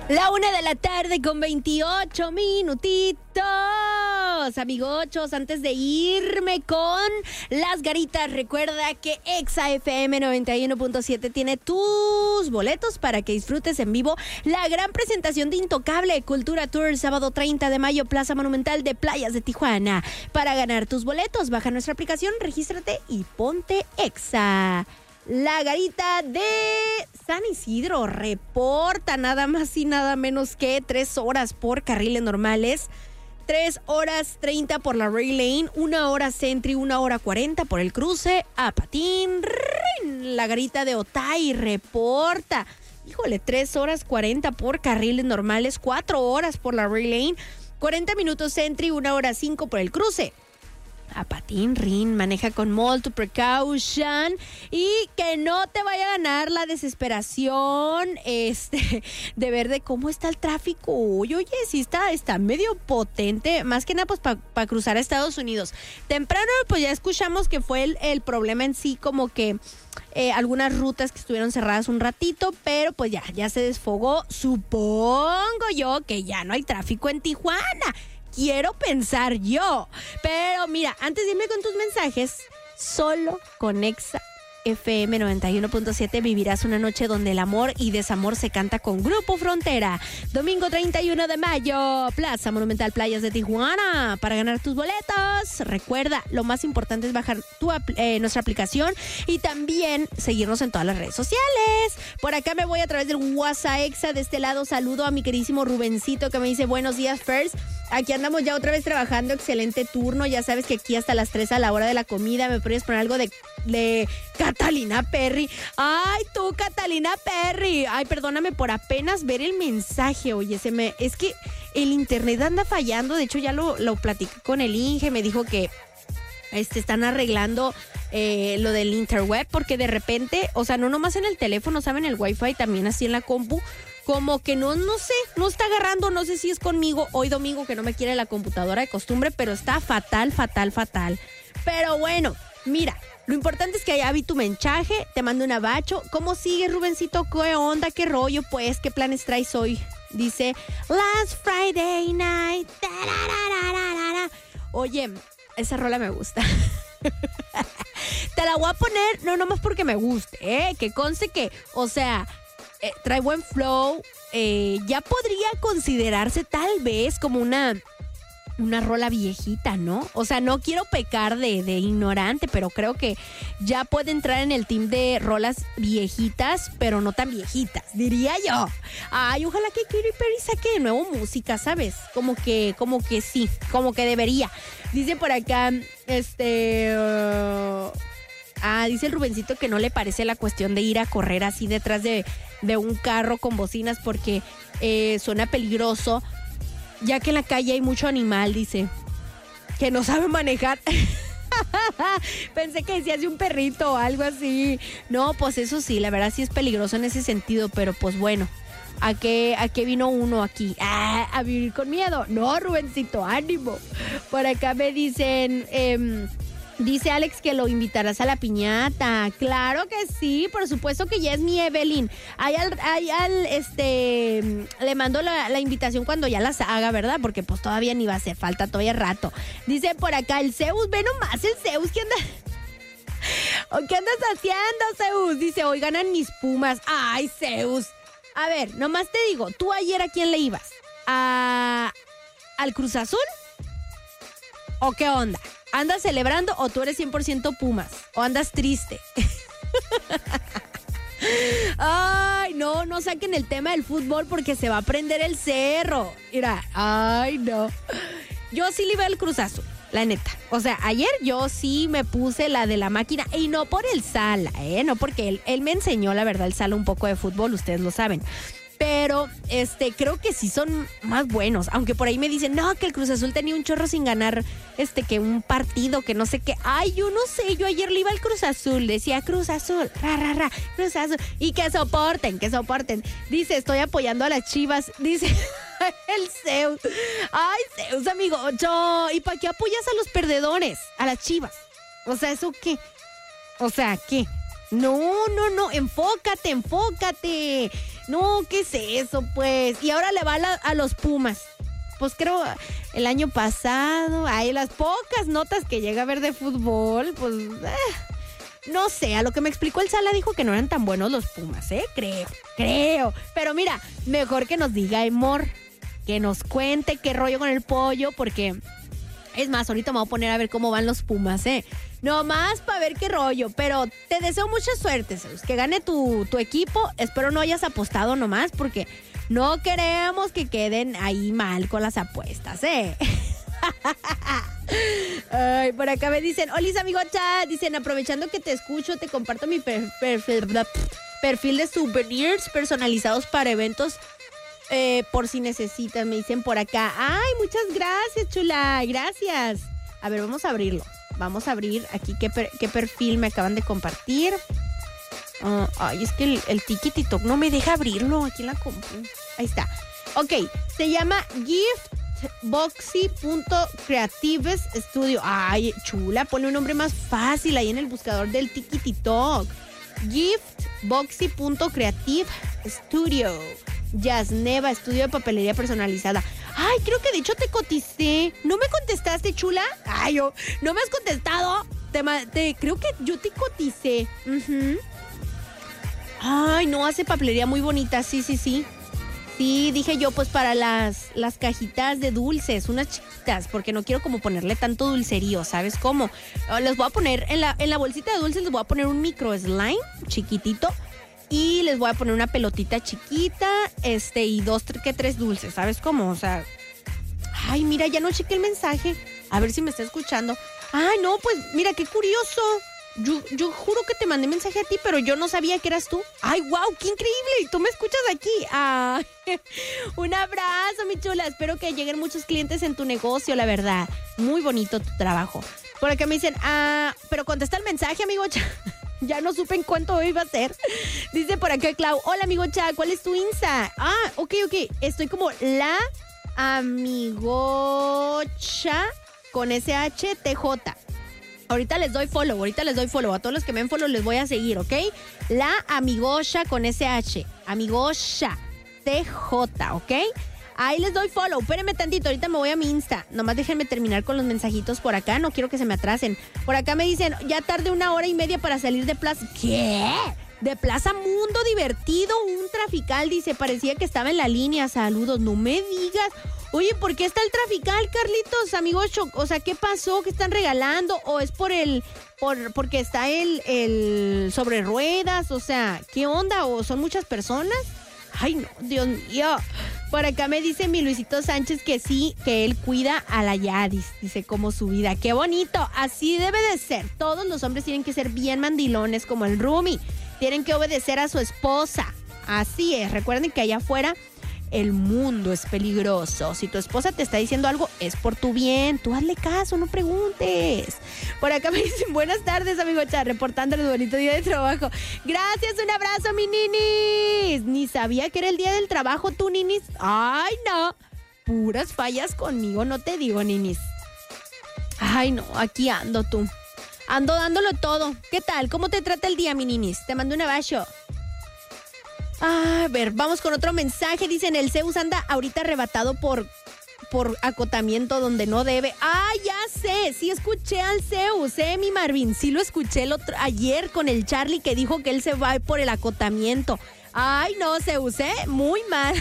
La 1:28 con 28 minutitos, amigochos. Antes de irme con las garitas, recuerda que Exa FM 91.7 tiene tus boletos para que disfrutes en vivo la gran presentación de Intocable Cultura Tour, sábado 30 de mayo, Plaza Monumental de Playas de Tijuana. Para ganar tus boletos, baja nuestra aplicación, regístrate y ponte Exa. La garita de San Isidro reporta nada más y nada menos que 3 horas por carriles normales, 3 horas 30 por la Rail Lane, 1 hora Centri, 1 hora 40 por el cruce a Patín. La garita de Otay reporta, 3 horas 40 por carriles normales, 4 horas por la Rail Lane, 40 minutos Centri, 1 hora 5 por el cruce a Patín. Maneja con multi precaution y que no te vaya a ganar la desesperación de ver de cómo está el tráfico. Oye, sí está medio potente, más que nada pues para cruzar a Estados Unidos. Temprano pues ya escuchamos que fue el problema en sí, como que algunas rutas que estuvieron cerradas un ratito, pero pues ya se desfogó. Supongo yo que ya no hay tráfico en Tijuana. Quiero pensar yo. Pero mira, antes de irme con tus mensajes, solo con Exa FM 91.7 vivirás una noche donde el amor y desamor se canta con Grupo Frontera. Domingo 31 de mayo, Plaza Monumental Playas de Tijuana. Para ganar tus boletos, recuerda, lo más importante es bajar nuestra aplicación y también seguirnos en todas las redes sociales. Por acá me voy a través del WhatsApp Exa. De este lado saludo a mi queridísimo Rubencito, que me dice: buenos días, First. Aquí andamos ya otra vez trabajando, excelente turno. Ya sabes que aquí hasta las 3 a la hora de la comida. ¿Me podrías poner algo de Catalina Perry? Ay, tú, Catalina Perry. Ay, perdóname por apenas ver el mensaje. Oye, es que el internet anda fallando. De hecho, ya lo platiqué con el Inge. Me dijo que están arreglando lo del interweb, porque de repente, o sea, no nomás en el teléfono, ¿saben? El wifi también así en la compu. Como que no sé, no está agarrando, no sé si es conmigo hoy domingo que no me quiere la computadora de costumbre, pero está fatal. Pero bueno, mira, lo importante es que ya vi tu mensaje, te mando un abacho. ¿Cómo sigues, Rubencito? ¿Qué onda? ¿Qué rollo? Pues, ¿qué planes traes hoy? Dice, last Friday night. Oye, esa rola me gusta. Te la voy a poner, no nomás porque me guste, que conste que, o sea, trae buen flow. Ya podría considerarse tal vez como una rola viejita, ¿no? O sea, no quiero pecar de ignorante, pero creo que ya puede entrar en el team de rolas viejitas, pero no tan viejitas, diría yo. Ay, ojalá que Katy Perry saque de nuevo música, ¿sabes? Como que sí, como que debería. Dice por acá, dice el Rubencito que no le parece la cuestión de ir a correr así detrás de un carro con bocinas porque suena peligroso, ya que en la calle hay mucho animal, dice, que no sabe manejar. Pensé que decías de un perrito o algo así. No, pues eso sí, la verdad sí es peligroso en ese sentido, pero pues bueno, ¿a qué vino uno aquí? ¿A vivir con miedo? No, Rubencito, ánimo. Por acá me dicen... dice Alex que lo invitarás a la piñata. Claro que sí, por supuesto que ya es mi Evelyn. Le mando la invitación cuando ya las haga, ¿verdad? Porque pues todavía ni va a hacer falta, todavía rato. Dice por acá el Zeus, ve nomás el Zeus, ¿qué andas haciendo, Zeus? Dice, hoy ganan mis Pumas. Ay, Zeus. A ver, nomás te digo, ¿tú ayer a quién le ibas? ¿Al Cruz Azul? ¿O qué onda? ¿Andas celebrando o tú eres 100% Pumas? ¿O andas triste? Ay, no saquen el tema del fútbol porque se va a prender el cerro. Mira, ay, no. Yo sí le iba al Cruz Azul, la neta. O sea, ayer yo sí me puse la de la máquina. Y no por el Sala, no porque él me enseñó, la verdad, el Sala un poco de fútbol, ustedes lo saben. Pero creo que sí son más buenos. Aunque por ahí me dicen, no, que el Cruz Azul tenía un chorro sin ganar que un partido, que no sé qué. Ay, yo no sé, yo ayer le iba al Cruz Azul. Decía Cruz Azul, Cruz Azul. Y que soporten. Dice, estoy apoyando a las Chivas. Dice el Zeus. Ay, Zeus, amigo. ¿Y para qué apoyas a los perdedores? A las Chivas. O sea, ¿eso qué? O sea, ¿qué? No, enfócate. No, ¿qué es eso, pues? Y ahora le va a los Pumas. Pues creo el año pasado, las pocas notas que llega a ver de fútbol, pues... no sé, a lo que me explicó el Sala dijo que no eran tan buenos los Pumas, creo. Pero mira, mejor que nos diga Amor, que nos cuente qué rollo con el pollo, porque... es más, ahorita me voy a poner a ver cómo van los Pumas, Nomás para ver qué rollo, pero te deseo mucha suerte, Zeus, que gane tu equipo. Espero no hayas apostado nomás, porque no queremos que queden ahí mal con las apuestas, Ay, por acá me dicen, Olis, amigocha, dicen, aprovechando que te escucho, te comparto mi perfil de souvenirs personalizados para eventos, por si necesitas, me dicen por acá. Ay, muchas gracias, chula, gracias. A ver, vamos a abrirlo. Vamos a abrir aquí qué perfil me acaban de compartir. Ay, es que el TikTok no me deja abrirlo. Aquí en la compu. Ahí está. Ok, se llama giftboxy.creatives studio. Ay, chula, ponle un nombre más fácil ahí en el buscador del TikTok. Giftboxy.creative studio. Yasneva, estudio de papelería personalizada. Ay, creo que de hecho te coticé. ¿No me contestaste, chula? Ay, no me has contestado. Creo que yo te coticé. Ay, no, hace papelería muy bonita. Sí. Sí, dije yo, pues para las cajitas de dulces, unas chiquitas, porque no quiero como ponerle tanto dulcerío, ¿sabes cómo? Les voy a poner, en la bolsita de dulces les voy a poner un micro slime chiquitito. Y les voy a poner una pelotita chiquita, y 3 dulces, ¿sabes cómo? O sea, ay, mira, ya no chequé el mensaje. A ver si me está escuchando. Ay, no, pues, mira, qué curioso. Yo juro que te mandé mensaje a ti, pero yo no sabía que eras tú. Ay, wow, qué increíble. Y tú me escuchas aquí. Ay, un abrazo, mi chula. Espero que lleguen muchos clientes en tu negocio, la verdad. Muy bonito tu trabajo. Por acá me dicen, pero contesta el mensaje, amigo. Ya no supe en cuánto iba a ser. Dice por acá Clau, hola amigocha, ¿cuál es tu Insta? Ok. Estoy como la amigocha con SHTJ. Ahorita les doy follow. A todos los que me den follow les voy a seguir, ¿ok? La amigocha con SH. Amigocha TJ, ¿ok? Ahí les doy follow. Espérenme tantito, ahorita me voy a mi Insta. Nomás déjenme terminar con los mensajitos por acá. No quiero que se me atrasen. Por acá me dicen, ya tardé 1.5 horas para salir de Plaza. ¿Qué? De Plaza Mundo Divertido, un trafical, dice, parecía que estaba en la línea. Saludos, no me digas. Oye, ¿por qué está el trafical, Carlitos, amigos? O sea, ¿qué pasó? ¿Qué están regalando? ¿O es porque está el sobre ruedas? O sea, ¿qué onda? ¿O son muchas personas? Ay, no, Dios mío. Por acá me dice mi Luisito Sánchez que sí, que él cuida a la Yadis. Dice, como su vida. ¡Qué bonito! Así debe de ser. Todos los hombres tienen que ser bien mandilones como el Rumi. Tienen que obedecer a su esposa. Así es. Recuerden que allá afuera el mundo es peligroso. Si tu esposa te está diciendo algo, es por tu bien. Tú hazle caso, no preguntes. Por acá me dicen, buenas tardes, amigo Char, reportándoles bonito día de trabajo. Gracias, un abrazo, mi ninis. Ni sabía que era el día del trabajo, tú, ninis. Ay, no. Puras fallas conmigo, no te digo, ninis. Ay, no, aquí ando tú. Ando dándolo todo. ¿Qué tal? ¿Cómo te trata el día, mi ninis? Te mando un abrazo. A ver, vamos con otro mensaje. Dicen, el Zeus anda ahorita arrebatado por acotamiento donde no debe. Ya sé, sí escuché al Zeus, mi Marvin. Sí lo escuché ayer con el Charlie que dijo que él se va por el acotamiento. Ay, no, Zeus, muy mal.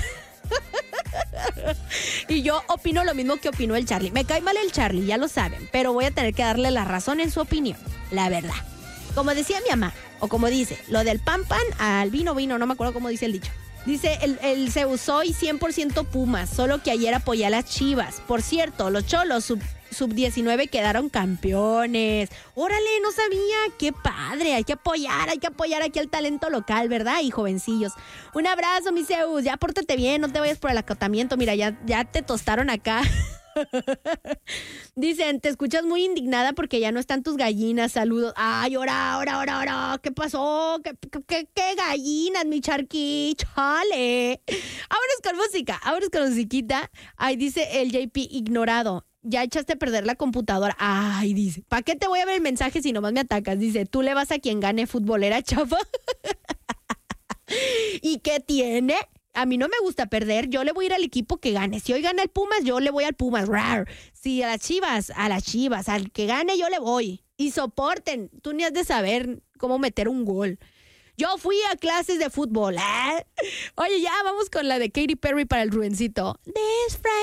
Y yo opino lo mismo que opinó el Charlie. Me cae mal el Charlie, ya lo saben, pero voy a tener que darle la razón en su opinión, la verdad. Como decía mi mamá, o como dice, lo del pan al vino, no me acuerdo cómo dice el dicho. Dice el Zeus, soy 100% Pumas, solo que ayer apoyé a las Chivas. Por cierto, los Cholos sub-19 quedaron campeones. Órale, no sabía, qué padre, hay que apoyar aquí al talento local, ¿verdad? Y jovencillos. Un abrazo, mi Zeus, ya pórtate bien, no te vayas por el acotamiento, mira, ya te tostaron acá. Dicen, te escuchas muy indignada porque ya no están tus gallinas. Saludos. Ay, ahora. ¿Qué pasó? ¿Qué gallinas, mi charqui? Chale. Vámonos con musiquita. Ay, dice el JP, ignorado. Ya echaste a perder la computadora. Ay, dice, ¿para qué te voy a ver el mensaje si nomás me atacas? Dice, tú le vas a quien gane, futbolera chafa. ¿Y qué tiene? A mí no me gusta perder, yo le voy a ir al equipo que gane. Si hoy gana el Pumas, yo le voy al Pumas. Rar. Si a las Chivas, al que gane yo le voy. Y soporten, tú ni has de saber cómo meter un gol. Yo fui a clases de fútbol. Oye, ya vamos con la de Katy Perry para el Rubencito. This Friday.